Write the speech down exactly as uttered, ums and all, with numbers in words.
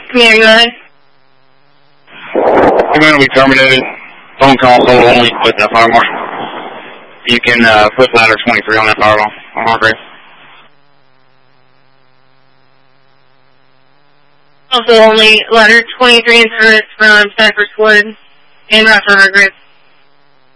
Yeah, go ahead. I'm going to be terminated. Phone call hold only with that fire marshal. You can uh, put ladder twenty-three on that power line. On Hargrave. Also only ladder twenty-three in service from Cypress Wood and Rockford Hargrave.